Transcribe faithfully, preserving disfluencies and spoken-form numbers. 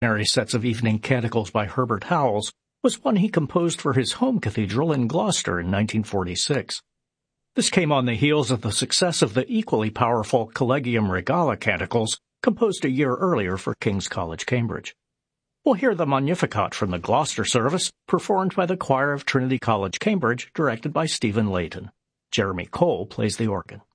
sets of evening canticles by Herbert Howells was one he composed for his home cathedral in Gloucester in nineteen forty-six. This came on the heels of the success of the equally powerful Collegium Regale canticles composed a year earlier for King's College, Cambridge. We'll hear the Magnificat from the Gloucester service, performed by the choir of Trinity College, Cambridge, directed by Stephen Layton. Jeremy Cole plays the organ.